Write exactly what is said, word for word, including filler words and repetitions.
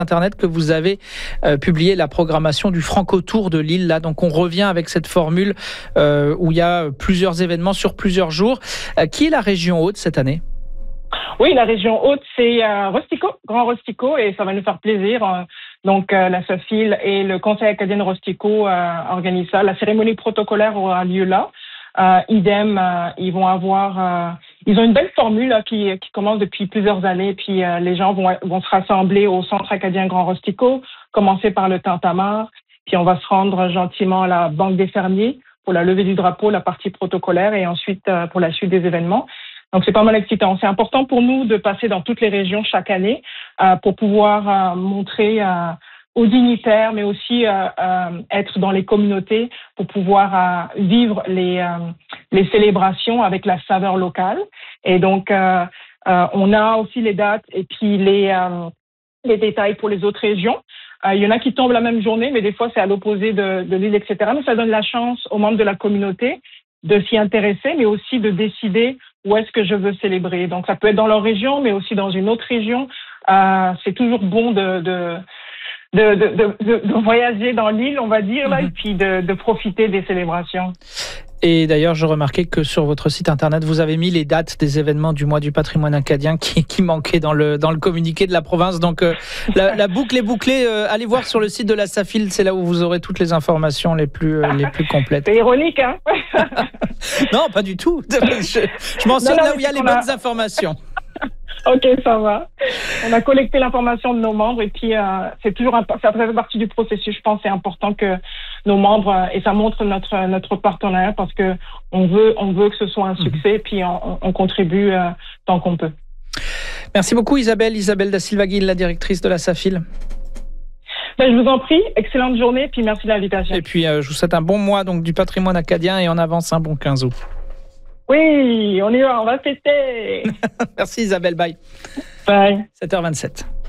Internet que vous avez euh, publié la programmation du Franco-Tour de Lille. Là, donc on revient avec cette formule euh, où il y a plusieurs événements sur plusieurs jours. Euh, qui est la région Haute cette année ? Oui, la région Haute, c'est euh, Rostico, Grand Rostico, et ça va nous faire plaisir. Euh, donc euh, la SAFIL et le Conseil acadien de Rostico euh, organisent ça. La cérémonie protocolaire aura lieu là. Euh, idem, euh, ils vont avoir, euh, ils ont une belle formule là, qui, qui commence depuis plusieurs années. Puis euh, les gens vont, vont se rassembler au Centre acadien Grand Rostico, commencer par le Tintamarre, puis on va se rendre gentiment à la Banque des Fermiers pour la levée du drapeau, la partie protocolaire, et ensuite euh, pour la suite des événements. Donc c'est pas mal excitant. C'est important pour nous de passer dans toutes les régions chaque année euh, pour pouvoir euh, montrer euh, aux dignitaires, mais aussi euh, euh, être dans les communautés pour pouvoir euh, vivre les euh, les célébrations avec la saveur locale. Et donc euh, euh, on a aussi les dates et puis les euh, les détails pour les autres régions. Euh, il y en a qui tombent la même journée, mais des fois c'est à l'opposé de, de Lille, et cetera. Mais ça donne la chance aux membres de la communauté de s'y intéresser, mais aussi de décider où est-ce que je veux célébrer. Donc ça peut être dans leur région, mais aussi dans une autre région. Euh, c'est toujours bon de, de De, de, de, de voyager dans l'île, on va dire, là, mmh. et puis de, de profiter des célébrations. Et d'ailleurs, je remarquais que sur votre site internet, vous avez mis les dates des événements du mois du patrimoine acadien qui, qui manquaient dans le, dans le communiqué de la province. Donc, euh, la, la boucle est bouclée. Euh, allez voir sur le site de la SAFIL, c'est là où vous aurez toutes les informations les plus, euh, les plus complètes. C'est ironique, hein? Non, pas du tout. Je, je mentionne non, non, là où il y a les a... bonnes informations. Ok, ça va. On a collecté l'information de nos membres et puis euh, c'est toujours un, ça fait partie du processus. Je pense que c'est important que nos membres euh, et ça montre notre notre partenariat parce que on veut on veut que ce soit un succès mmh. puis on, on contribue euh, tant qu'on peut. Merci beaucoup Isabelle Isabelle da Silva Guil, la directrice de la SAFIL. Ben, je vous en prie, excellente journée puis merci de l'invitation. Et puis euh, je vous souhaite un bon mois donc du patrimoine acadien et on avance un bon quinze août. Oui, on y va, on va fêter. Merci Isabelle, bye. Bye. sept heures vingt-sept.